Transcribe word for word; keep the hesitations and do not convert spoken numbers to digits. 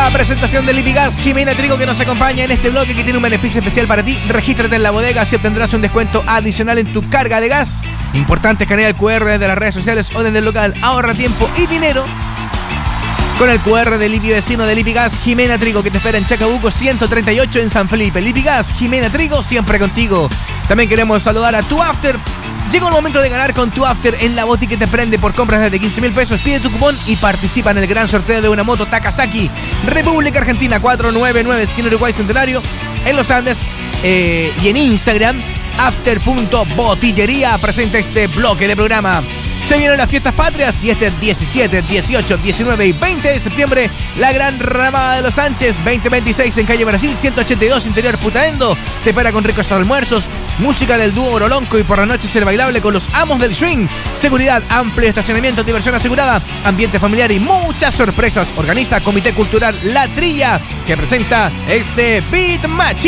La presentación de Lipigas, Jimena Trigo, que nos acompaña en este bloque que tiene un beneficio especial para ti. Regístrate en la bodega, así obtendrás un descuento adicional en tu carga de gas. Importante, escanea el cu erre desde las redes sociales o desde el local. Ahorra tiempo y dinero con el cu erre de Lipi Vecino de Lipigas, Jimena Trigo, que te espera en Chacabuco ciento treinta y ocho en San Felipe. Lipigas, Jimena Trigo, siempre contigo. También queremos saludar a Tu After. Llegó el momento de ganar con Tu After en la Boti que te prende por compras desde quince mil pesos. Pide tu cupón y participa en el gran sorteo de una moto Takasaki, República Argentina, cuatrocientos noventa y nueve, esquina Uruguay Centenario, en Los Andes. Eh, y en Instagram, after punto botillería, presenta este bloque de programa. Se vienen las fiestas patrias y este diecisiete, dieciocho, diecinueve y veinte de septiembre, la gran ramada de los Sánchez veinte veintiséis en calle Brasil ciento ochenta y dos, interior Putaendo. Te espera con ricos almuerzos, música del dúo Orolonco y por la noche ser bailable con los amos del swing. Seguridad, amplio estacionamiento, diversión asegurada, ambiente familiar y muchas sorpresas. Organiza Comité Cultural La Trilla, que presenta este Beat Match.